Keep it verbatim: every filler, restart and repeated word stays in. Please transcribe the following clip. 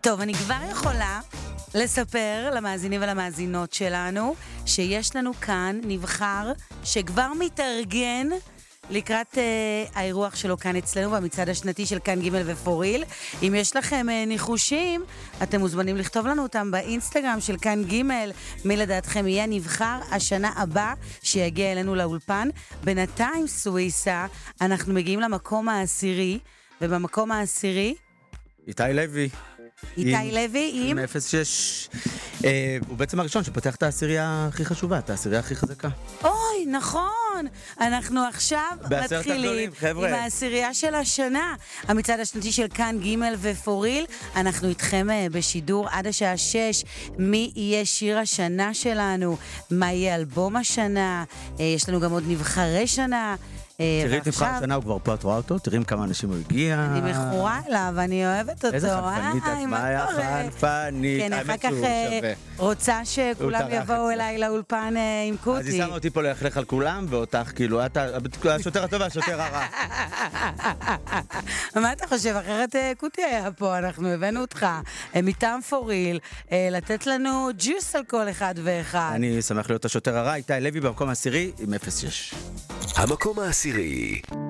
טוב, אני כבר יכולה לספר למאזינים ולמאזינות שלנו שיש לנו כאן נבחר שכבר מתארגן לקראת אה, האירוח שלו כאן אצלנו במצעד השנתי של כאן ג' ופוריל. אם יש לכם אה, ניחושים, אתם מוזמנים לכתוב לנו אותם באינסטגרם של כאן ג'. מי לדעתכם יהיה נבחר השנה הבא שיגיע אלינו לאולפן. בינתיים סוויסה, אנחנו מגיעים למקום העשירי, ובמקום העשירי איתי לוי. איתי לוי עם... עם אפס שש. אה, הוא בעצם הראשון שפתח את העשירייה הכי חשובה, את העשירייה הכי חזקה. אוי, נכון. אנחנו עכשיו מתחילים עם העשירייה של השנה. המצעד השנתי של כאן ג' ופוריל. אנחנו איתכם בשידור עד השעה שש. מי יהיה שיר השנה שלנו? מה יהיה אלבום השנה? יש לנו גם עוד נבחרי שנה. תראי את נבחר השנה, הוא כבר פה, את רואה אותו? תראי כמה אנשים הוא הגיע. אני מכורה אליו, אני אוהבת אותו. איזה חנפנית, את מה היה חנפנית? כן, אחר כך רוצה שכולם יבואו אליי לאולפן עם קוטי. אז היא שמה אותי פה ללכלך על כולם, ואותך כאילו, את השוטר הטוב והשוטר הרע. מה אתה חושב? אחרת קוטי היה פה, אנחנו הבאנו אותך מטעם פוריל, לתת לנו ג'וס על כל אחד ואחד. אני שמח להיות השוטר הרע, איתי לוי במקום העשירי עם אפס שש. המקום העשירי.